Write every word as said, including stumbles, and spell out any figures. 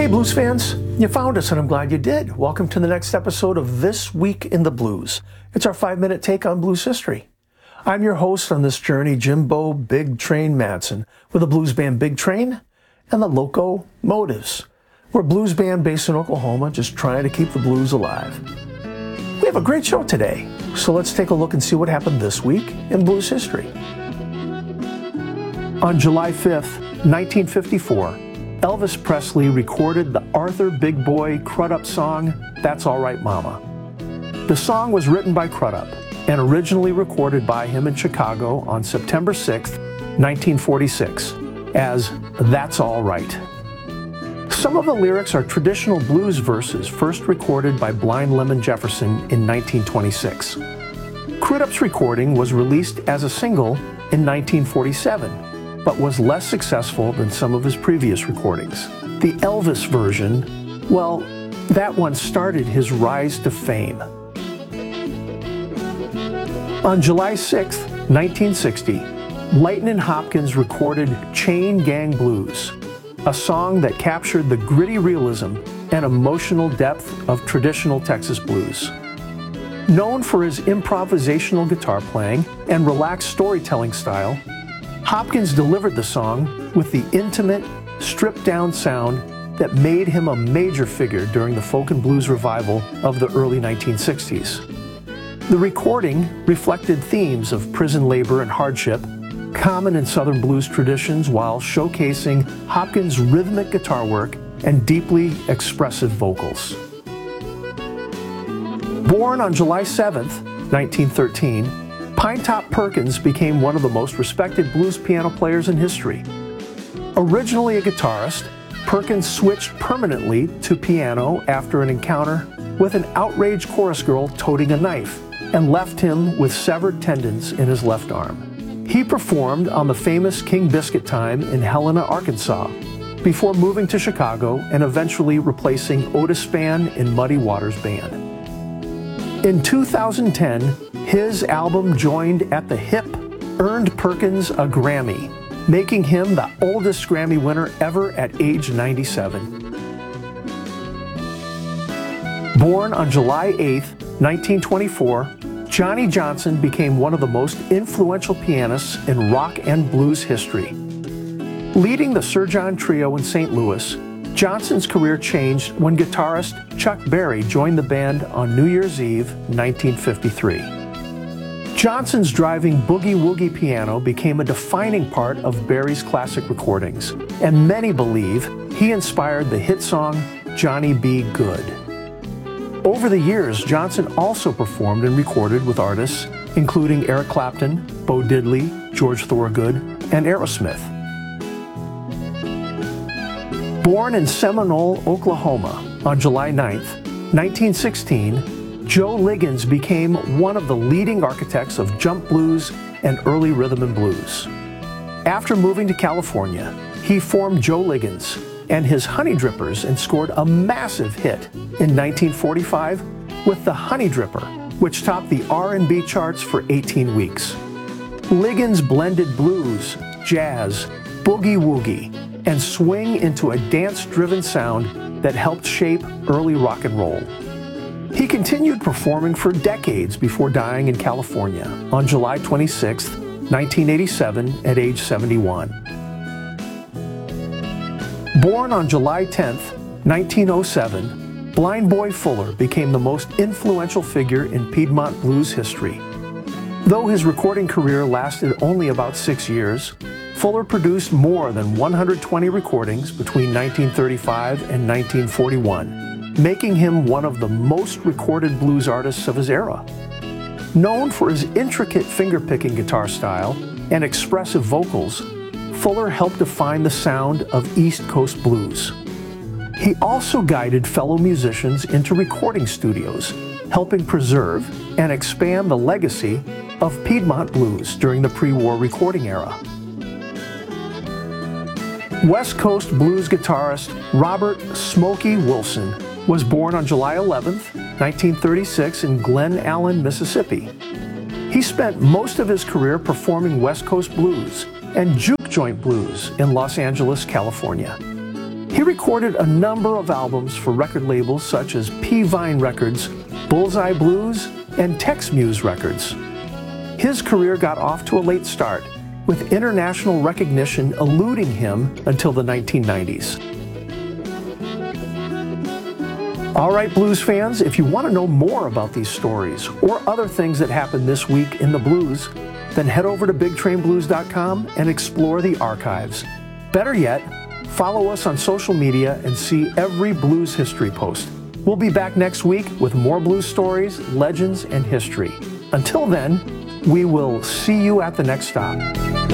Hey blues fans, you found us and I'm glad you did. Welcome to the next episode of This Week in the Blues. It's our five-minute take on blues history. I'm your host on this journey, Jimbo Big Train Madsen, with the blues band Big Train and the Loco Motives. We're a blues band based in Oklahoma, just trying to keep the blues alive. We have a great show today, so let's take a look and see what happened this week in blues history. On July fifth, nineteen fifty-four, Elvis Presley recorded the Arthur Big Boy Crudup song, That's All Right Mama. The song was written by Crudup and originally recorded by him in Chicago on September sixth, nineteen forty-six, as That's All Right. Some of the lyrics are traditional blues verses first recorded by Blind Lemon Jefferson in nineteen twenty-six. Crudup's recording was released as a single in nineteen forty-seven, but was less successful than some of his previous recordings. The Elvis version, well, that one started his rise to fame. On July sixth, nineteen sixty, Lightnin' Hopkins recorded Chain Gang Blues, a song that captured the gritty realism and emotional depth of traditional Texas blues. Known for his improvisational guitar playing and relaxed storytelling style, Hopkins delivered the song with the intimate, stripped-down sound that made him a major figure during the folk and blues revival of the early nineteen sixties. The recording reflected themes of prison labor and hardship, common in Southern blues traditions, while showcasing Hopkins' rhythmic guitar work and deeply expressive vocals. Born on July seventh, nineteen thirteen, Pinetop Perkins became one of the most respected blues piano players in history. Originally a guitarist, Perkins switched permanently to piano after an encounter with an outraged chorus girl toting a knife and left him with severed tendons in his left arm. He performed on the famous King Biscuit Time in Helena, Arkansas, before moving to Chicago and eventually replacing Otis Spann in Muddy Waters Band. In two thousand ten, his album Joined at the Hip earned Perkins a Grammy, making him the oldest Grammy winner ever at age ninety-seven. Born on July eighth, nineteen twenty-four, Johnny Johnson became one of the most influential pianists in rock and blues history. Leading the Sir John Trio in Saint Louis, Johnson's career changed when guitarist Chuck Berry joined the band on New Year's Eve, nineteen fifty-three. Johnson's driving boogie-woogie piano became a defining part of Berry's classic recordings, and many believe he inspired the hit song Johnny B. Good. Over the years, Johnson also performed and recorded with artists including Eric Clapton, Bo Diddley, George Thorogood, and Aerosmith. Born in Seminole, Oklahoma on July ninth, nineteen sixteen, Joe Liggins became one of the leading architects of jump blues and early rhythm and blues. After moving to California, he formed Joe Liggins and his Honey Drippers and scored a massive hit in nineteen forty-five with the Honey Dripper, which topped the R and B charts for eighteen weeks. Liggins blended blues, jazz, boogie-woogie, and swing into a dance-driven sound that helped shape early rock and roll. He continued performing for decades before dying in California on July twenty-sixth, nineteen eighty-seven, at age seventy-one. Born on July tenth, nineteen oh seven, Blind Boy Fuller became the most influential figure in Piedmont blues history. Though his recording career lasted only about six years, Fuller produced more than one hundred twenty recordings between nineteen thirty-five and nineteen forty-one, making him one of the most recorded blues artists of his era. Known for his intricate finger-picking guitar style and expressive vocals, Fuller helped define the sound of East Coast blues. He also guided fellow musicians into recording studios, helping preserve and expand the legacy of Piedmont blues during the pre-war recording era. West Coast blues guitarist Robert Smokey Wilson was born on July eleventh, nineteen thirty-six in Glen Allen, Mississippi. He spent most of his career performing West Coast blues and juke joint blues in Los Angeles, California. He recorded a number of albums for record labels such as P-Vine Records, Bullseye Blues, and Tex Muse Records. His career got off to a late start, with international recognition eluding him until the nineteen nineties. All right, blues fans, if you want to know more about these stories or other things that happened this week in the blues, then head over to big train blues dot com and explore the archives. Better yet, follow us on social media and see every blues history post. We'll be back next week with more blues stories, legends, and history. Until then, we will see you at the next stop.